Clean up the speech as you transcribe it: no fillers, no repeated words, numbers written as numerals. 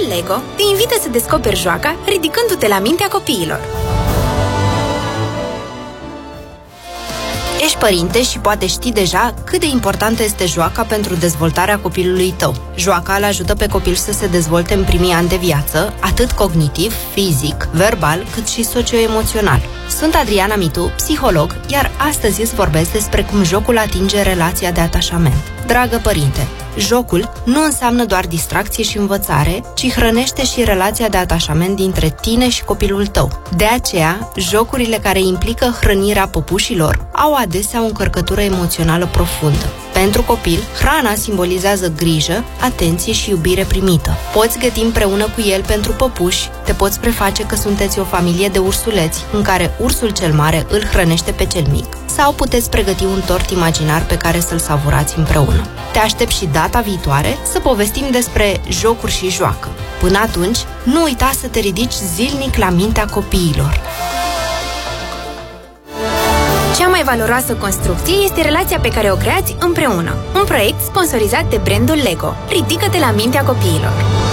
Lego te invită să descoperi joaca ridicându-te la mintea copiilor. Ești părinte și poate știi deja cât de importantă este joaca pentru dezvoltarea copilului tău. Joaca îl ajută pe copil să se dezvolte în primii ani de viață, atât cognitiv, fizic, verbal, cât și socio-emoțional. Sunt Adriana Mitu, psiholog, iar astăzi îți vorbesc despre cum jocul atinge relația de atașament. Dragă părinte, jocul nu înseamnă doar distracție și învățare, ci hrănește și relația de atașament dintre tine și copilul tău. De aceea, jocurile care implică hrănirea păpușilor au adesea o încărcătură emoțională profundă. Pentru copil, hrana simbolizează grijă, atenție și iubire primită. Poți găti împreună cu el pentru păpuși, te poți preface că sunteți o familie de ursuleți, în care ursul cel mare îl hrănește pe cel mic. Sau puteți pregăti un tort imaginar pe care să-l savurați împreună. Te aștept și data viitoare să povestim despre jocuri și joacă. Până atunci, nu uita să te ridici zilnic la mintea copiilor. Cea mai valoroasă construcție este relația pe care o creați împreună. Un proiect sponsorizat de brandul Lego. Ridică-te la mintea copiilor.